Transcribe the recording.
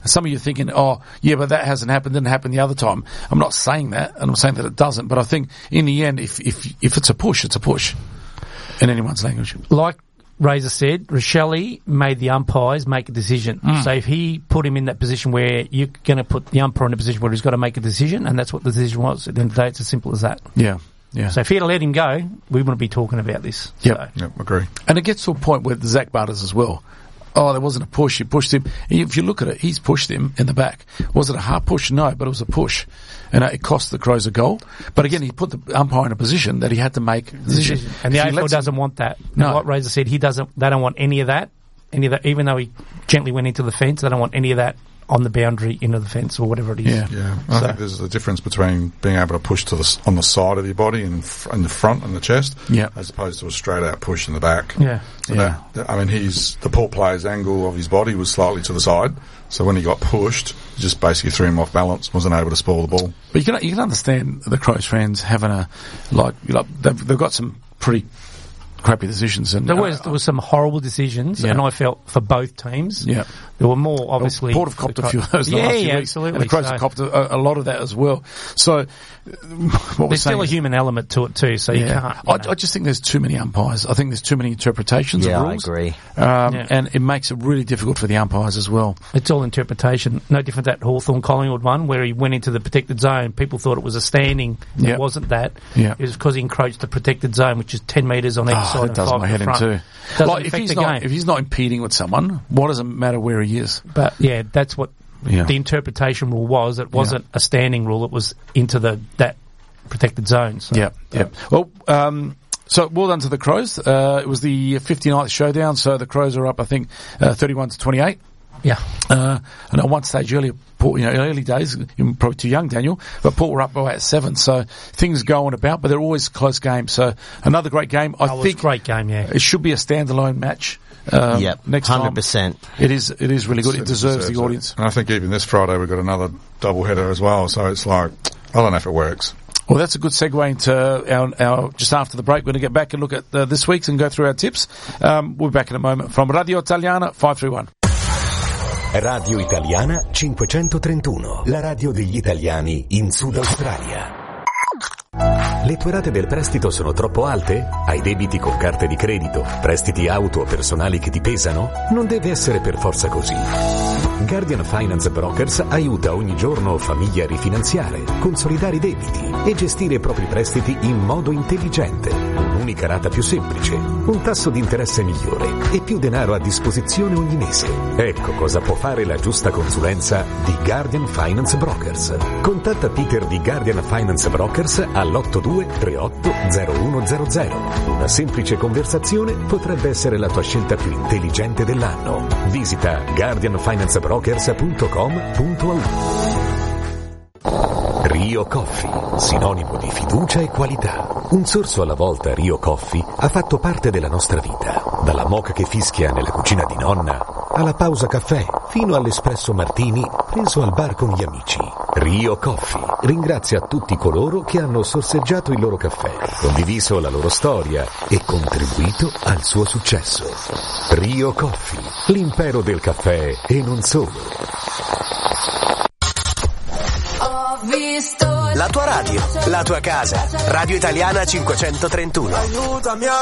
And some of you are thinking, oh, yeah, but that hasn't happened, didn't happen the other time. I'm not saying that, and I'm saying that it doesn't, but I think in the end, if it's a push, it's a push in anyone's language. Like Razor said, Rachele made the umpires make a decision. So if he put him in that position where you're going to put the umpire in a position where he's got to make a decision, and that's what the decision was, at the end of the day, it's as simple as that. Yeah. Yeah. So if he had let him go, we wouldn't be talking about this. Yep. So. Yep, agree. And it gets to a point with the Zach Butters as well. Oh, there wasn't a push. He pushed him. If you look at it, he's pushed him in the back. Was it a hard push? No, but it was a push. And it cost the Crows a goal. But again, he put the umpire in a position that he had to make a decision. And the AFL doesn't want that. No. And like Razor said, they don't want any of that. Even though he gently went into the fence, they don't want any of that on the boundary into the fence or whatever it is. Yeah. I think there's a difference between being able to push on the side of your body and in the front and the chest, as opposed to a straight out push in the back. Yeah. So the poor player's angle of his body was slightly to the side, so when he got pushed, he just basically threw him off balance, wasn't able to spoil the ball. But you can understand the Crows fans having they've got some pretty crappy decisions. And there was some horrible decisions, and I felt for both teams. Yeah. There were more, obviously. Port have copped a few of those in the last few weeks. Absolutely. And the Crows have copped a lot of that as well. So, there's still a human element to it too, so you can't. I just think there's too many umpires. I think there's too many interpretations of rules. I agree. And it makes it really difficult for the umpires as well. It's all interpretation. No different that Hawthorn-Collingwood one, where he went into the protected zone. People thought it was a standing. It wasn't that. It was because he encroached the protected zone, which is 10 metres on each side. That does my head in too. If he's not impeding with someone, what does it matter where he is? But that's what the interpretation rule was. It wasn't a standing rule. It was into that protected zone. So. Well, so well done to the Crows. It was the 59th showdown, so the Crows are up, I think, 31-28. Yeah. And at one stage earlier, Port, early days, you're probably too young, Daniel, but Port were up by 7, so things going about, but they're always close games. So another great game. I think great game, it should be a standalone match. Next 100%. time. It is really good. It deserves the audience. And I think even this Friday we've got another double header as well, so it's like, I don't know if it works. Well, that's a good segue into our just after the break. We're going to get back and look at this week's and go through our tips. We'll be back in a moment from Radio Italiana 531. Radio Italiana 531, la radio degli italiani in Sud Australia. Le tue rate del prestito sono troppo alte? Hai debiti con carte di credito, prestiti auto o personali che ti pesano? Non deve essere per forza così. Guardian Finance Brokers aiuta ogni giorno famiglie a rifinanziare, consolidare i debiti e gestire i propri prestiti in modo intelligente. Un'unica rata più semplice, un tasso di interesse migliore e più denaro a disposizione ogni mese. Ecco cosa può fare la giusta consulenza di Guardian Finance Brokers. Contatta Peter di Guardian Finance Brokers all'82 38 0100. Una semplice conversazione potrebbe essere la tua scelta più intelligente dell'anno. Visita guardianfinancebrokers.com.au. Rio Coffee, sinonimo di fiducia e qualità. Un sorso alla volta Rio Coffee ha fatto parte della nostra vita. Dalla moka che fischia nella cucina di nonna, alla pausa caffè, fino all'espresso martini preso al bar con gli amici. Rio Coffee ringrazia tutti coloro che hanno sorseggiato il loro caffè, condiviso la loro storia e contribuito al suo successo. Rio Coffee, l'impero del caffè e non solo. La tua radio, la tua casa. Radio Italiana 531.